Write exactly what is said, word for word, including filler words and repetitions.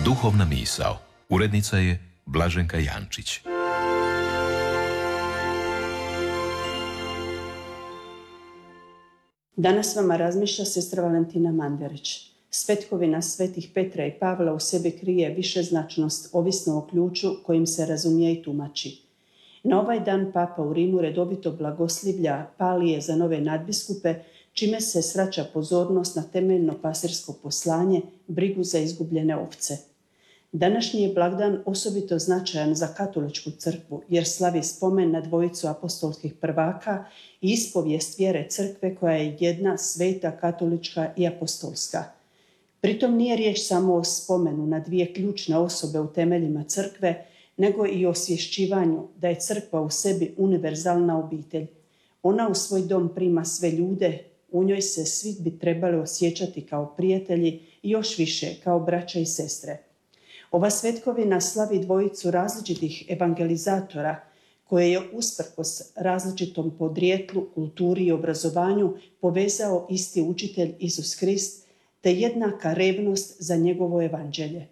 Duhovna misao. Urednica je Blaženka Jančić. Danas vama razmišlja sestra Valentina Mandarić. Svetkovina svetih Petra i Pavla u sebi krije višeznačnost ovisno o ključu kojim se razumije i tumači. Na ovaj dan Papa u Rimu redovito blagoslivlja palije za nove nadbiskupe, čime se svraća pozornost na temeljno pastirsko poslanje, brigu za izgubljene ovce. Današnji je blagdan osobito značajan za katoličku crkvu jer slavi spomen na dvojicu apostolskih prvaka i ispovijest vjere crkve koja je jedna, sveta, katolička i apostolska. Pritom nije riječ samo o spomenu na dvije ključne osobe u temeljima crkve, nego i o osvješćivanju da je crkva u sebi univerzalna obitelj. Ona u svoj dom prima sve ljude, u njoj se svi bi trebali osjećati kao prijatelji i još više kao braća i sestre. Ova svetkovina slavi dvojicu različitih evangelizatora koje je usprkos različitom podrijetlu, kulturi i obrazovanju povezao isti učitelj Isus Krist te jednaka revnost za njegovo evanđelje.